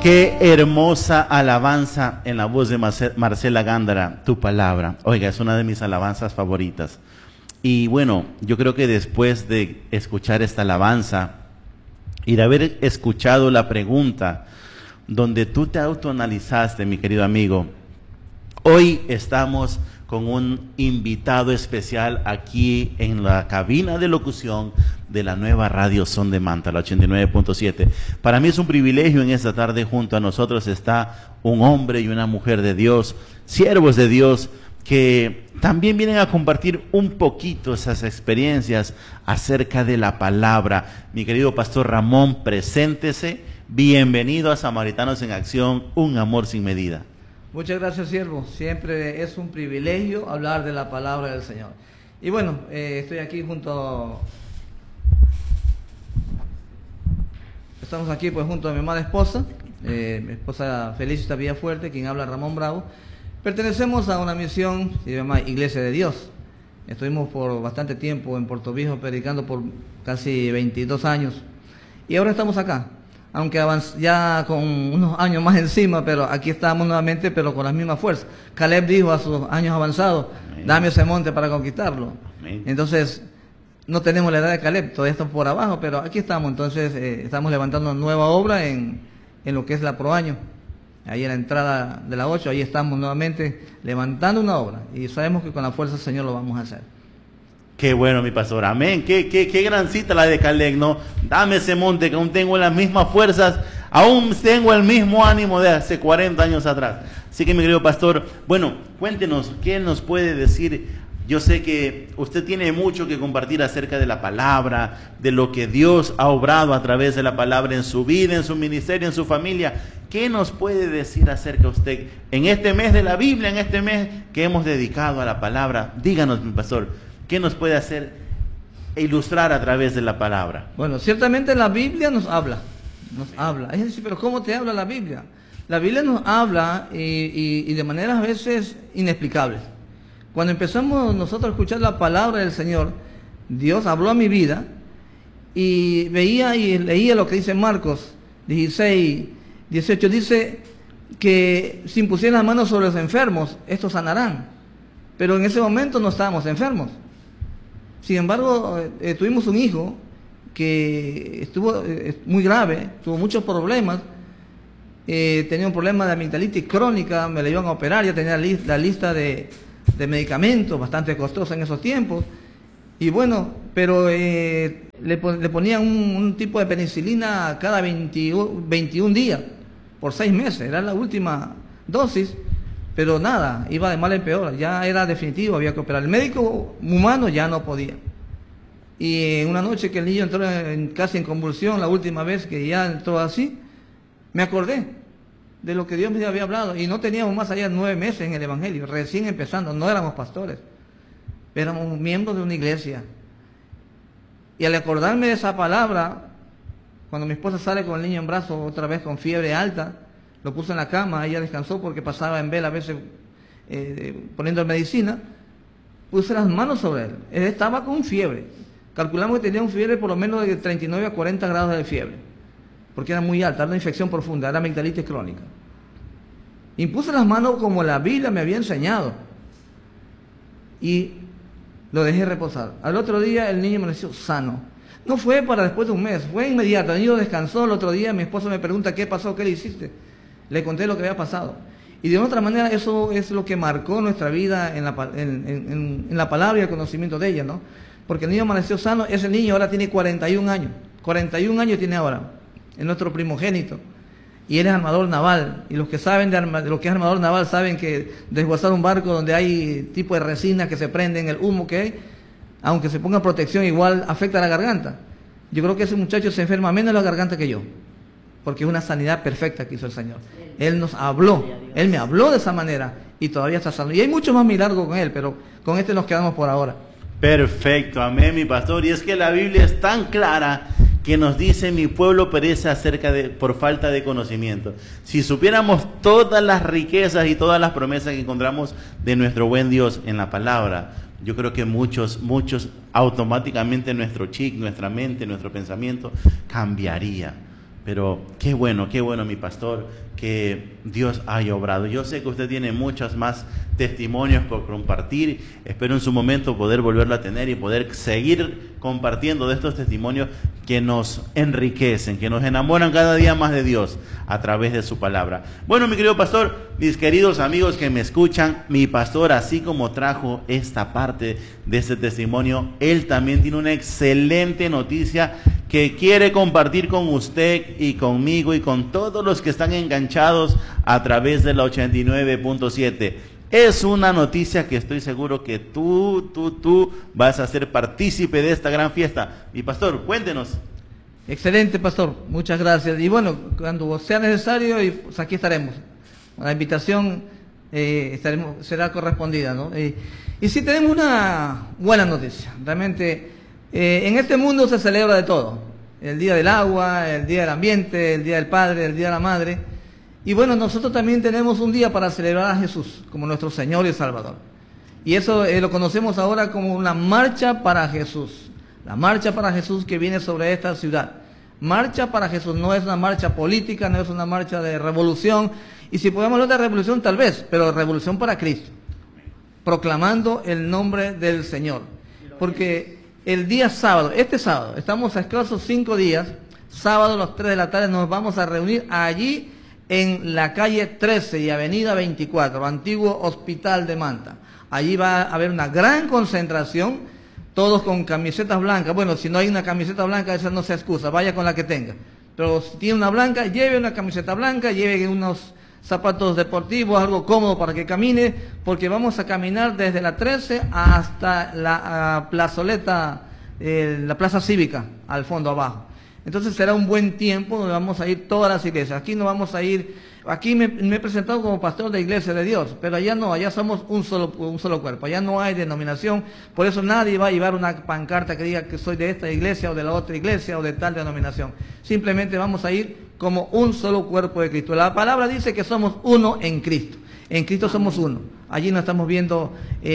Qué hermosa alabanza en la voz de Marcela Gándara, tu palabra. Oiga, es una de mis alabanzas favoritas. Y bueno, yo creo que después de escuchar esta alabanza y de haber escuchado la pregunta donde tú te autoanalizaste, mi querido amigo, hoy estamos con un invitado especial aquí en la cabina de locución de la nueva radio Son de Manta, la 89.7. Para mí es un privilegio en esta tarde. Junto a nosotros está un hombre y una mujer de Dios, siervos de Dios, que también vienen a compartir un poquito esas experiencias acerca de la palabra. Mi querido pastor Ramón, preséntese. Bienvenido a Samaritanos en Acción, un amor sin medida. Muchas gracias, siervo. Siempre es un privilegio hablar de la palabra del Señor. Y bueno, estoy aquí estamos aquí pues junto a mi amada esposa, mi esposa Felicita Villafuerte, quien habla Ramón Bravo. Pertenecemos a una misión que se llama Iglesia de Dios. Estuvimos por bastante tiempo en Puerto Viejo predicando por casi 22 años. Y ahora estamos acá, aunque ya con unos años más encima, pero aquí estamos nuevamente, pero con las mismas fuerzas. Caleb dijo a sus años avanzados, dame ese monte para conquistarlo. Amén. Entonces, no tenemos la edad de Caleb, todavía estamos por abajo, pero aquí estamos. Entonces, estamos levantando una nueva obra en lo que es la Proaño. Ahí en la entrada de la 8, ahí estamos nuevamente levantando una obra. Y sabemos que con la fuerza del Señor lo vamos a hacer. Qué bueno, mi pastor, amén. Qué gran cita la de Caleb, ¿no? Dame ese monte que aún tengo las mismas fuerzas, aún tengo el mismo ánimo de hace 40 años atrás. Así que, mi querido pastor, bueno, cuéntenos, ¿qué nos puede decir? Yo sé que usted tiene mucho que compartir acerca de la palabra, de lo que Dios ha obrado a través de la palabra en su vida, en su ministerio, en su familia. ¿Qué nos puede decir acerca de usted en este mes de la Biblia, en este mes que hemos dedicado a la palabra? Díganos, mi pastor, ¿qué nos puede hacer e ilustrar a través de la palabra? Bueno, ciertamente la Biblia nos habla. Es decir, pero ¿cómo te habla la Biblia? La Biblia nos habla y de maneras a veces inexplicables. Cuando empezamos nosotros a escuchar la palabra del Señor, Dios habló a mi vida y veía y leía lo que dice Marcos 16, 18. Dice que si impusieran las manos sobre los enfermos, estos sanarán. Pero en ese momento no estábamos enfermos. Sin embargo, tuvimos un hijo que estuvo muy grave, tuvo muchos problemas, tenía un problema de amigdalitis crónica, me la iban a operar, ya tenía la lista de medicamentos bastante costosa en esos tiempos. Y bueno, pero le ponían un tipo de penicilina cada 21 días, por 6 meses, era la última dosis. Pero nada, iba de mal en peor, ya era definitivo, había que operar. El médico humano ya no podía. Y una noche que el niño entró casi en convulsión, la última vez que ya entró así, me acordé de lo que Dios me había hablado. Y no teníamos más allá de 9 meses en el Evangelio, recién empezando, no éramos pastores, éramos miembros de una iglesia. Y al acordarme de esa palabra, cuando mi esposa sale con el niño en brazos, otra vez con fiebre alta, lo puso en la cama, ella descansó porque pasaba en vela a veces poniendo medicina, puse las manos sobre él. Él estaba con fiebre. Calculamos que tenía un fiebre por lo menos de 39 a 40 grados de fiebre, porque era muy alta, era una infección profunda, era amigdalitis crónica. Y puse las manos como la Biblia me había enseñado y lo dejé reposar. Al otro día el niño amaneció sano. No fue para después de un mes, fue inmediato. El niño descansó. El otro día mi esposo me pregunta qué pasó, qué le hiciste. Le conté lo que había pasado. Y de otra manera eso es lo que marcó nuestra vida en la palabra y el conocimiento de ella, ¿no? Porque el niño amaneció sano. Ese niño ahora tiene 41 años. 41 años tiene ahora. Es nuestro primogénito. Y él es armador naval. Y los que saben de lo que es armador naval saben que desguazar un barco donde hay tipo de resina que se prenden, el humo que hay, aunque se ponga protección, igual afecta a la garganta. Yo creo que ese muchacho se enferma menos la garganta que yo, porque es una sanidad perfecta que hizo el Señor. Él nos habló, Él me habló de esa manera y todavía está sano. Y hay muchos más milagros con Él, pero con este nos quedamos por ahora. Perfecto, amén, mi pastor. Y es que la Biblia es tan clara que nos dice: mi pueblo perece por falta de conocimiento. Si supiéramos todas las riquezas y todas las promesas que encontramos de nuestro buen Dios en la palabra, yo creo que muchos automáticamente nuestro chip, nuestra mente, nuestro pensamiento cambiaría. Pero qué bueno, mi pastor, que Dios haya obrado. Yo sé que usted tiene muchos más testimonios por compartir. Espero en su momento poder volverlo a tener y poder seguir compartiendo de estos testimonios que nos enriquecen, que nos enamoran cada día más de Dios a través de su palabra. Bueno, mi querido pastor, mis queridos amigos que me escuchan, mi pastor, así como trajo esta parte de este testimonio, él también tiene una excelente noticia que quiere compartir con usted y conmigo y con todos los que están enganchados a través de la 89.7. Es una noticia que estoy seguro que tú vas a ser partícipe de esta gran fiesta. Mi pastor, cuéntenos. Excelente, pastor. Muchas gracias. Y bueno, cuando sea necesario, pues aquí estaremos. La invitación será correspondida, ¿no? Y sí tenemos una buena noticia. Realmente, en este mundo se celebra de todo. El Día del Agua, el Día del Ambiente, el Día del Padre, el Día de la Madre. Y bueno, nosotros también tenemos un día para celebrar a Jesús como nuestro Señor y Salvador. Y eso lo conocemos ahora como una marcha para Jesús. La marcha para Jesús que viene sobre esta ciudad. Marcha para Jesús no es una marcha política, no es una marcha de revolución. Y si podemos hablar de revolución tal vez, pero revolución para Cristo. Proclamando el nombre del Señor. Porque el día sábado, este sábado, estamos a escasos 5 días, sábado a las 3 de la tarde nos vamos a reunir allí en la calle 13 y avenida 24, antiguo Hospital de Manta. Allí va a haber una gran concentración, todos con camisetas blancas. Bueno, si no hay una camiseta blanca, esa no se excusa, vaya con la que tenga. Pero si tiene una blanca, lleve una camiseta blanca, lleve unos zapatos deportivos, algo cómodo para que camine, porque vamos a caminar desde la 13 hasta la plazoleta, la plaza cívica, al fondo abajo. Entonces será un buen tiempo donde vamos a ir todas las iglesias. Aquí no vamos a ir, aquí me he presentado como pastor de Iglesia de Dios, pero allá no, allá somos un solo cuerpo, allá no hay denominación, por eso nadie va a llevar una pancarta que diga que soy de esta iglesia o de la otra iglesia o de tal denominación. Simplemente vamos a ir como un solo cuerpo de Cristo. La palabra dice que somos uno en Cristo. En Cristo somos uno. Allí no estamos viendo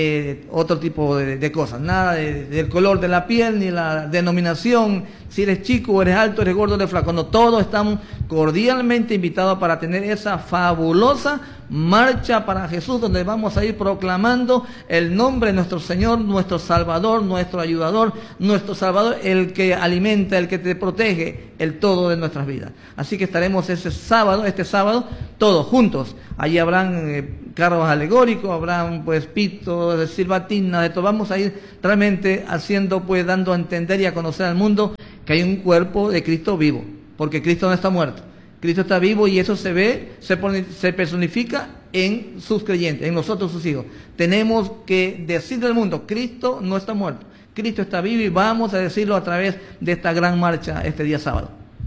otro tipo de cosas, nada del color de la piel, ni la denominación, si eres chico o eres alto, eres gordo o eres flaco. No, todos estamos cordialmente invitados para tener esa fabulosa marcha para Jesús, donde vamos a ir proclamando el nombre de nuestro Señor, nuestro Salvador, nuestro ayudador, nuestro Salvador, el que alimenta, el que te protege, el todo de nuestras vidas. Así que estaremos este sábado, todos juntos. Allí habrán carros alegóricos, habrán pues pitos, de silbatina, de todo. Vamos a ir realmente haciendo, pues dando a entender y a conocer al mundo que hay un cuerpo de Cristo vivo, porque Cristo no está muerto. Cristo está vivo y eso se ve, se personifica en sus creyentes, en nosotros sus hijos. Tenemos que decirle al mundo, Cristo no está muerto, Cristo está vivo y vamos a decirlo a través de esta gran marcha este día sábado.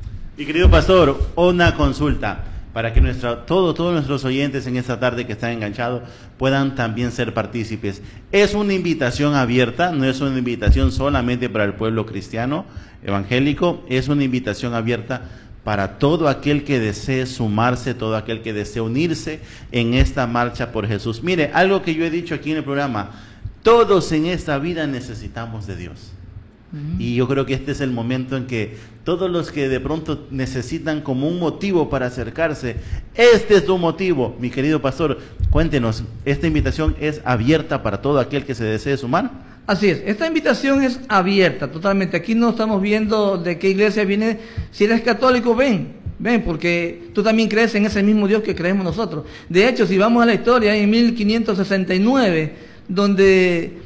Y querido pastor, una consulta para que todos nuestros oyentes en esta tarde que están enganchados puedan también ser partícipes. Es una invitación abierta, no es una invitación solamente para el pueblo cristiano, evangélico, es una invitación abierta para todo aquel que desee sumarse, todo aquel que desee unirse en esta marcha por Jesús. Mire, algo que yo he dicho aquí en el programa, todos en esta vida necesitamos de Dios. Y yo creo que este es el momento en que todos los que de pronto necesitan como un motivo para acercarse, este es tu motivo, mi querido pastor. Cuéntenos, ¿esta invitación es abierta para todo aquel que se desee sumar? Así es, esta invitación es abierta totalmente. Aquí no estamos viendo de qué iglesia viene. Si eres católico, ven, porque tú también crees en ese mismo Dios que creemos nosotros. De hecho, si vamos a la historia, en 1569, donde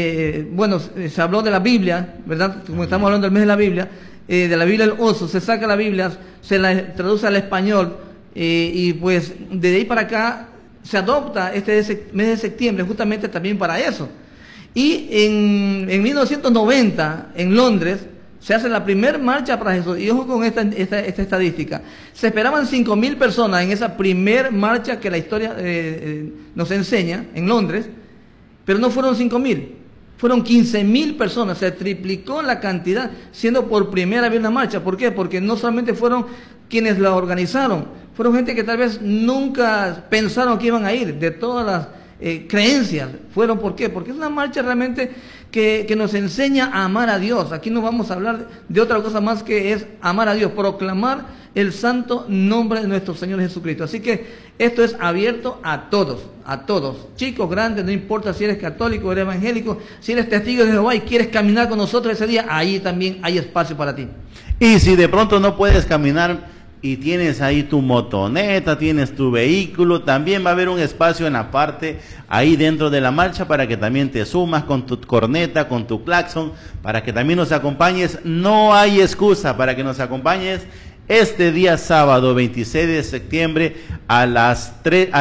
se habló de la Biblia, ¿verdad? Como estamos hablando del mes de la Biblia del oso, se saca la Biblia, se la traduce al español, y pues desde ahí para acá se adopta este mes de septiembre justamente también para eso. Y en 1990, en Londres, se hace la primera marcha para Jesús. Y ojo con esta estadística. Se esperaban 5.000 personas en esa primer marcha que la historia nos enseña en Londres, pero no fueron 5.000, fueron 15.000 personas. Se triplicó la cantidad, siendo por primera vez una marcha. ¿Por qué? Porque no solamente fueron quienes la organizaron, fueron gente que tal vez nunca pensaron que iban a ir, de todas las creencias. Fueron, ¿por qué? Porque es una marcha realmente que nos enseña a amar a Dios. Aquí no vamos a hablar de otra cosa más que es amar a Dios, proclamar el santo nombre de nuestro Señor Jesucristo. Así que esto es abierto a todos, chicos, grandes, no importa si eres católico o eres evangélico, si eres testigo de Jehová y quieres caminar con nosotros ese día, ahí también hay espacio para ti. Y si de pronto no puedes caminar y tienes ahí tu motoneta, tienes tu vehículo, también va a haber un espacio en la parte ahí dentro de la marcha para que también te sumas con tu corneta, con tu claxon, para que también nos acompañes. No hay excusa para que nos acompañes este día sábado 26 de septiembre a las 3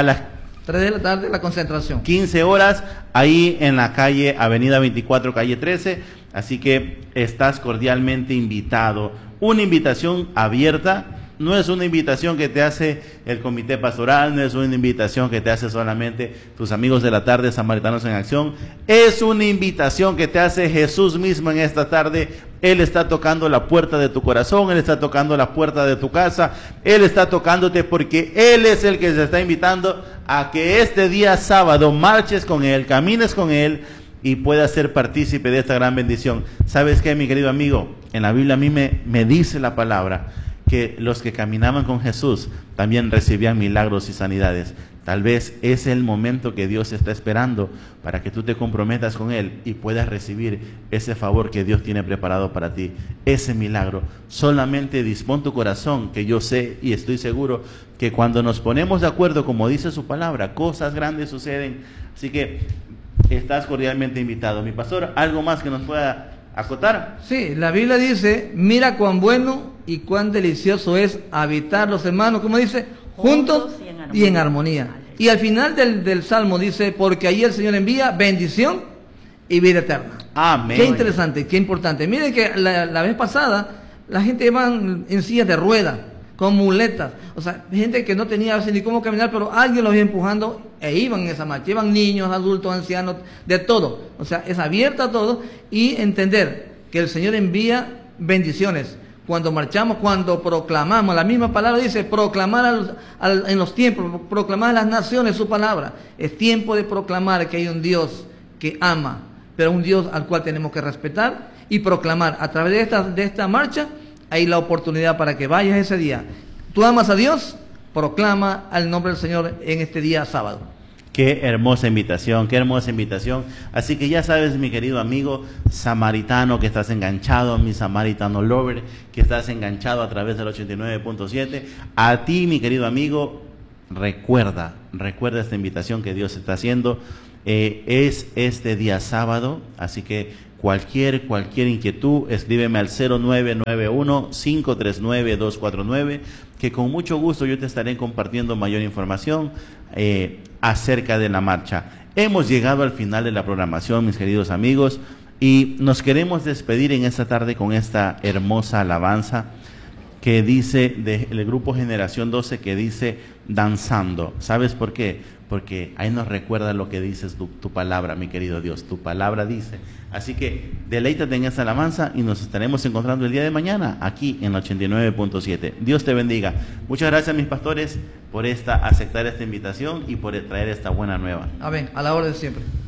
de la tarde la concentración. 15 horas, ahí en la calle Avenida 24, calle 13. Así que estás cordialmente invitado. Una invitación abierta. No es una invitación que te hace el comité pastoral, no es una invitación que te hace solamente tus amigos de la tarde, Samaritanos en Acción. Es una invitación que te hace Jesús mismo en esta tarde. Él está tocando la puerta de tu corazón, Él está tocando la puerta de tu casa, Él está tocándote porque Él es el que se está invitando a que este día sábado marches con Él, camines con Él y puedas ser partícipe de esta gran bendición. ¿Sabes qué, mi querido amigo? En la Biblia a mí me dice la palabra que los que caminaban con Jesús también recibían milagros y sanidades. Tal vez es el momento que Dios está esperando para que tú te comprometas con Él y puedas recibir ese favor que Dios tiene preparado para ti, ese milagro. Solamente dispón tu corazón, que yo sé y estoy seguro que cuando nos ponemos de acuerdo, como dice su palabra, cosas grandes suceden. Así que estás cordialmente invitado. Mi pastor, ¿algo más que nos pueda acotar? Sí, la Biblia dice, mira cuán bueno y cuán delicioso es habitar los hermanos, como dice, juntos y en armonía. Y al final del Salmo dice, porque ahí el Señor envía bendición y vida eterna. Amén. Qué interesante, qué importante. Miren que la vez pasada la gente iba en sillas de ruedas, con muletas. O sea, gente que no tenía ni cómo caminar, pero alguien los iba empujando e iban en esa marcha. Iban niños, adultos, ancianos, de todo. O sea, es abierta a todo y entender que el Señor envía bendiciones. Cuando marchamos, cuando proclamamos, la misma palabra dice, proclamar en los tiempos, proclamar a las naciones su palabra. Es tiempo de proclamar que hay un Dios que ama, pero un Dios al cual tenemos que respetar y proclamar. A través de esta marcha hay la oportunidad para que vayas ese día. Tú amas a Dios, proclama al nombre del Señor en este día sábado. Qué hermosa invitación, qué hermosa invitación. Así que ya sabes, mi querido amigo samaritano, que estás enganchado, mi samaritano lover, que estás enganchado a través del 89.7. A ti, mi querido amigo, recuerda esta invitación que Dios está haciendo. Es este día sábado, así que cualquier inquietud, escríbeme al 0991-539-249, que con mucho gusto yo te estaré compartiendo mayor información acerca de la marcha. Hemos llegado al final de la programación, mis queridos amigos, y nos queremos despedir en esta tarde con esta hermosa alabanza que dice, del grupo Generación 12, que dice, danzando. ¿Sabes por qué? Porque ahí nos recuerda lo que dices tu palabra, mi querido Dios. Tu palabra dice. Así que deleítate en esta alabanza y nos estaremos encontrando el día de mañana aquí en 89.7. Dios te bendiga. Muchas gracias, mis pastores, por aceptar esta invitación y por traer esta buena nueva. Amén. A la orden siempre.